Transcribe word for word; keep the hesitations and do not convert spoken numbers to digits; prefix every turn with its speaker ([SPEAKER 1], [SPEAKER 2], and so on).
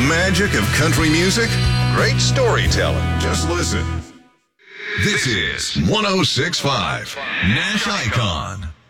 [SPEAKER 1] magic of country music? Great storytelling. Just listen. This is one oh six point five Nash Icon.